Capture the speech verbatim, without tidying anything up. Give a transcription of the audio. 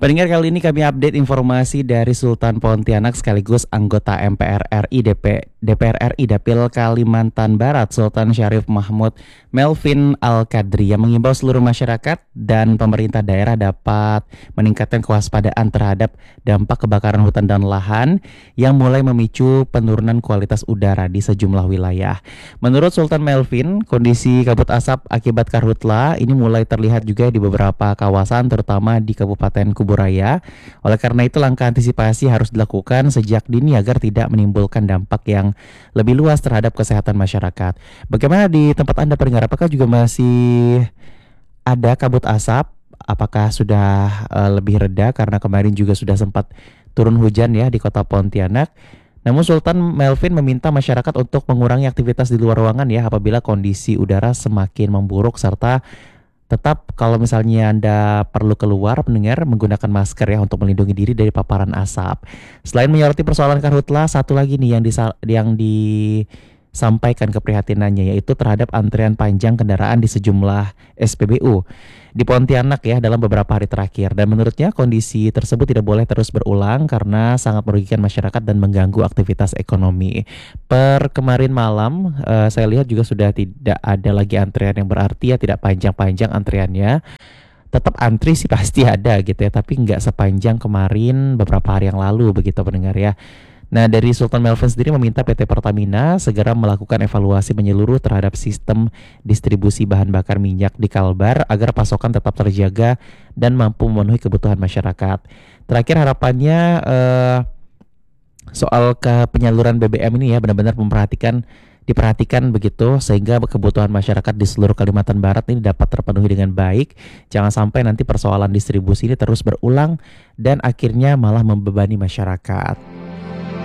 Pendengar, kali ini kami update informasi dari Sultan Pontianak sekaligus anggota M P R R I D P, D P R R I Dapil Kalimantan Barat, Sultan Syarif Mahmud Melvin Al-Qadri, yang mengimbau seluruh masyarakat dan pemerintah daerah dapat meningkatkan kewaspadaan terhadap dampak kebakaran hutan dan lahan yang mulai memicu penurunan kualitas udara di sejumlah wilayah. Menurut Sultan Melvin, kondisi kabut asap akibat karhutla ini mulai terlihat juga di beberapa kawasan terutama di Kabupaten Kuburaya. Oleh karena itu, langkah antisipasi harus dilakukan sejak dini agar tidak menimbulkan dampak yang lebih luas terhadap kesehatan masyarakat. Bagaimana di tempat Anda pendengar? Apakah juga masih ada kabut asap? Apakah sudah uh, lebih reda karena kemarin juga sudah sempat turun hujan ya di Kota Pontianak? Namun Sultan Melvin meminta masyarakat untuk mengurangi aktivitas di luar ruangan ya apabila kondisi udara semakin memburuk, serta tetap kalau misalnya Anda perlu keluar pendengar menggunakan masker ya untuk melindungi diri dari paparan asap. Selain menyoroti persoalan karhutla, satu lagi nih yang disa- yang disampaikan keprihatinannya yaitu terhadap antrian panjang kendaraan di sejumlah S P B U di Pontianak ya dalam beberapa hari terakhir, dan menurutnya kondisi tersebut tidak boleh terus berulang karena sangat merugikan masyarakat dan mengganggu aktivitas ekonomi. Per kemarin malam uh, saya lihat juga sudah tidak ada lagi antrian yang berarti ya, tidak panjang-panjang antriannya. Tetap antri sih pasti ada gitu ya, tapi nggak sepanjang kemarin beberapa hari yang lalu begitu pendengar ya. Nah, dari Sultan Melvin sendiri meminta P T Pertamina segera melakukan evaluasi menyeluruh terhadap sistem distribusi bahan bakar minyak di Kalbar agar pasokan tetap terjaga dan mampu memenuhi kebutuhan masyarakat. Terakhir harapannya eh, soal ke penyaluran B B M ini ya benar-benar memperhatikan diperhatikan begitu sehingga kebutuhan masyarakat di seluruh Kalimantan Barat ini dapat terpenuhi dengan baik. Jangan sampai nanti persoalan distribusi ini terus berulang dan akhirnya malah membebani masyarakat.